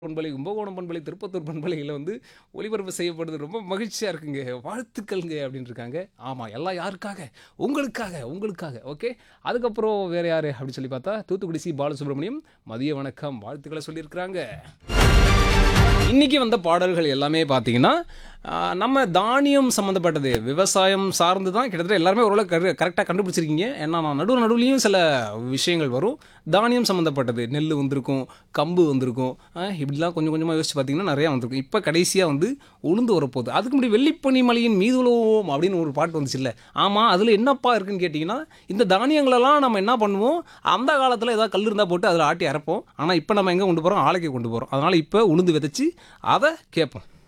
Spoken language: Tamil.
பண்பலை, கும்பகோணம் பண்பலை, திருப்பத்தூர் பண்பலையில வந்து ஒளிபரப்பு செய்யப்படுது. ரொம்ப மகிழ்ச்சியா இருக்குங்க. வாழ்த்துக்கள்ங்க அப்படின்னு இருக்காங்க. ஆமா, எல்லாம் யாருக்காக? உங்களுக்காக, உங்களுக்காக. ஓகே. அதுக்கப்புறம் வேற யாரு அப்படின்னு சொல்லி பார்த்தா, தூத்துக்குடி சி. பாலசுப்ரமணியம் மதிய வணக்கம் வாழ்த்துக்கள சொல்லியிருக்கிறாங்க. இன்னைக்கு வந்த பாடல்கள் எல்லாமே பார்த்தீங்கன்னா, நம்ம தானியம் சம்மந்தப்பட்டது. விவசாயம் சார்ந்து தான் கிட்டத்தட்ட எல்லாருமே ஓரளவு கரெக்ட்டா கண்டுபிடிச்சிருக்கீங்க. ஏன்னா, நான் நடுவுலயும் சில விஷயங்கள் வரும். தானியம் சம்மந்தப்பட்டது. நெல்லு வந்திருக்கும், கம்பு வந்திருக்கும். இப்படிலாம் கொஞ்சம் கொஞ்சமா யோசிச்சு பார்த்தீங்கன்னா, நெறையா வந்திருக்கும். இப்ப கடைசியா வந்து உளுந்து வரப்போகுது. அதுக்கு முன்னாடி "வெள்ளிப்பனி மலையின் மீதுலோம்" அப்படின்னு ஒரு பாட்டு வந்துச்சுல்ல. ஆமா, அதில என்னப்பா இருக்குன்னு கேட்டீங்கன்னா, இந்த தானியங்களெல்லாம் நம்ம என்ன பண்ணுவோம், அந்த காலத்தில ஏதாவது கல் இருந்தா போட்டு அதில ஆட்டி அரைப்போம். ஆனா, இப்ப நம்ம எங்க கொண்டு போறோம்? ஆலைக்கு கொண்டு போறோம். அதனால இப்ப உளுந்து விதைச்சு, அத கேட்போம்.